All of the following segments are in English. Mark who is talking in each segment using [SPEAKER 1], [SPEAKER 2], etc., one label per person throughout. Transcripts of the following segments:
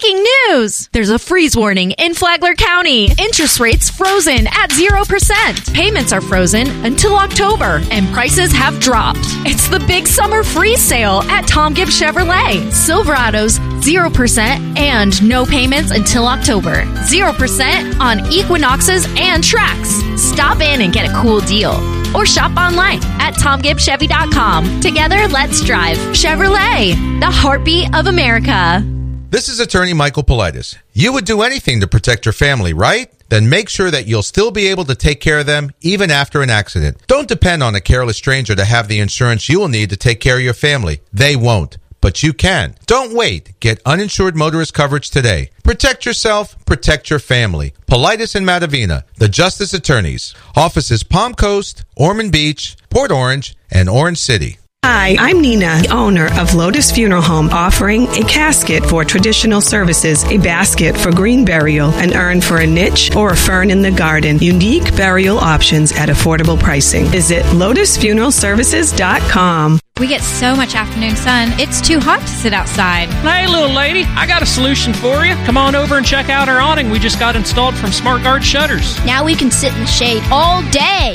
[SPEAKER 1] Breaking news! There's a freeze warning in Flagler County. Interest rates frozen at 0%. Payments are frozen until October, and prices have dropped. It's the big summer freeze sale at Tom Gibbs Chevrolet. Silverados, 0% and no payments until October. 0% on Equinoxes and Trax. Stop in and get a cool deal. Or shop online at TomGibbsChevy.com. Together, let's drive. Chevrolet, the heartbeat of America.
[SPEAKER 2] This is attorney Michael Politis. You would do anything to protect your family, right? Then make sure that you'll still be able to take care of them even after an accident. Don't depend on a careless stranger to have the insurance you will need to take care of your family. They won't, but you can. Don't wait. Get uninsured motorist coverage today. Protect yourself, protect your family. Politis and Matavina, the Justice Attorneys. Offices Palm Coast, Ormond Beach, Port Orange, and Orange City.
[SPEAKER 3] Hi, I'm Nina, the owner of Lotus Funeral Home, offering a casket for traditional services, a basket for green burial, an urn for a niche, or a fern in the garden. Unique burial options at affordable pricing. Visit lotusfuneralservices.com.
[SPEAKER 4] We get so much afternoon sun, it's too hot to sit outside.
[SPEAKER 5] Hey, little lady, I got a solution for you. Come on over and check out our awning we just got installed from SmartGuard Shutters.
[SPEAKER 6] Now we can sit in the shade all day.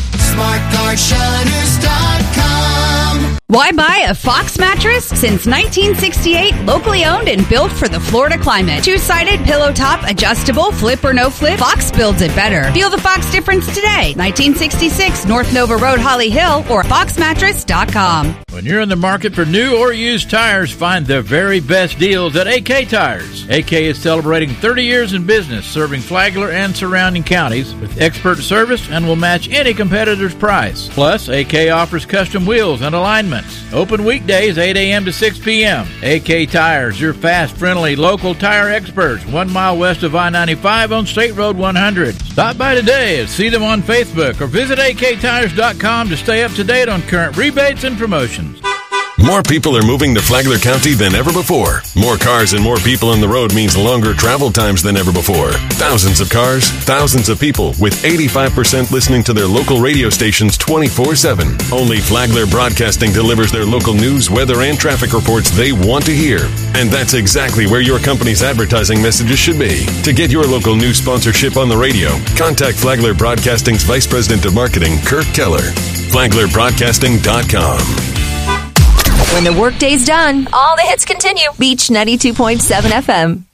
[SPEAKER 7] SmartGuardShutters.com. Why buy a Fox mattress? Since 1968, locally owned and built for the Florida climate. Two-sided, pillow top, adjustable, flip or no flip, Fox builds it better. Feel the Fox difference today. 1966 North Nova Road, Holly Hill, or foxmattress.com.
[SPEAKER 8] When you're in the market for new or used tires, find the very best deals at AK Tires. AK is celebrating 30 years in business, serving Flagler and surrounding counties with expert service and will match any competitor's price. Plus, AK offers custom wheels and alignments. Open weekdays 8 a.m. to 6 p.m. AK Tires, your fast, friendly, local tire experts, 1 mile west of I-95 on State Road 100. Stop by today and see them on Facebook or visit AKTires.com to stay up to date on current rebates and promotions.
[SPEAKER 9] More people are moving to Flagler County than ever before. More cars and more people on the road means longer travel times than ever before. Thousands of cars, thousands of people, with 85% listening to their local radio stations 24/7. Only Flagler Broadcasting delivers their local news, weather, and traffic reports they want to hear. And that's exactly where your company's advertising messages should be. To get your local news sponsorship on the radio, contact Flagler Broadcasting's Vice President of Marketing, Kirk Keller. FlaglerBroadcasting.com.
[SPEAKER 10] When the workday's done, all the hits continue. Beach 92.7 FM.